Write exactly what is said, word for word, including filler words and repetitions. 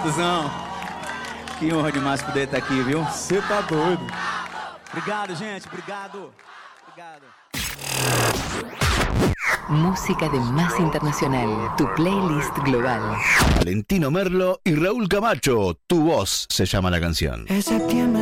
Duzão, que honra demais poder estar aqui, viu? Você tá doido. Obrigado, gente, obrigado. Obrigado. Música de Más Internacional, tu playlist global. Valentino Merlo y Raúl Camacho, Tu Voz se llama la canción. Es septiembre